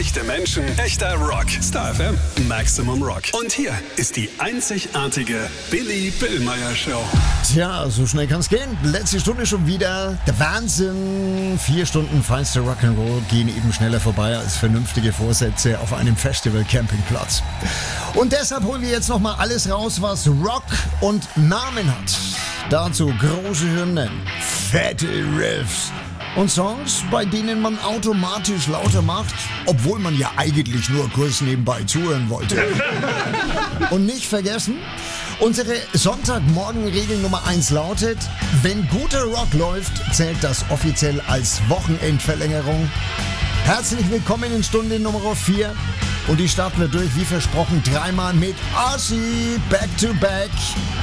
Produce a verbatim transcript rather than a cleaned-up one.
Echte Menschen, echter Rock. Star F M, Maximum Rock. Und hier ist die einzigartige Billy Billmeyer Show. Tja, so schnell kann's gehen. Letzte Stunde schon wieder. Der Wahnsinn. Vier Stunden feinste Rock'n'Roll gehen eben schneller vorbei als vernünftige Vorsätze auf einem Festival-Campingplatz. Und deshalb holen wir jetzt nochmal alles raus, was Rock und Namen hat. Dazu große Hymnen, fette Riffs und Songs, bei denen man automatisch lauter macht, obwohl man ja eigentlich nur kurz nebenbei zuhören wollte. Und nicht vergessen, unsere Sonntagmorgen-Regel Nummer eins lautet: Wenn guter Rock läuft, zählt das offiziell als Wochenendverlängerung. Herzlich willkommen in Stunde Nummer vier. Und die starten wir durch, wie versprochen, dreimal mit Ozzy, Back to Back.